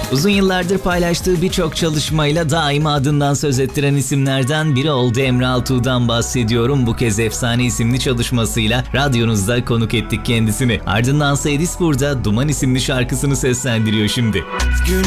Uzun yıllardır paylaştığı birçok çalışmayla daima adından söz ettiren isimlerden biri oldu. Emre Altuğ'dan bahsediyorum. Bu kez Efsane isimli çalışmasıyla radyonuzda konuk ettik kendisini. Ardından Edis burada Duman isimli şarkısını seslendiriyor şimdi. Gün